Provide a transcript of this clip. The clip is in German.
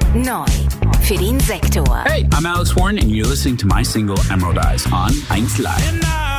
Neu für den Sektor. Hey, I'm Alex Warren and you're listening to my single Emerald Eyes on 1 Live.